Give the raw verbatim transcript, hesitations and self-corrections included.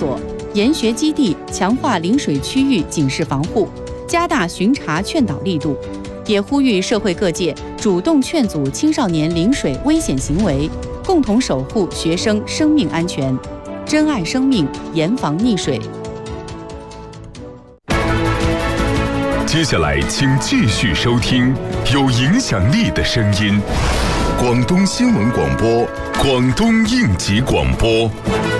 所、研学基地强化临水区域警示防护，加大巡查劝导力度，也呼吁社会各界主动劝阻青少年临水危险行为，共同守护学生生命安全，珍爱生命，严防溺水。 接下来，请继续收听有影响力的声音——广东新闻广播、广东应急广播。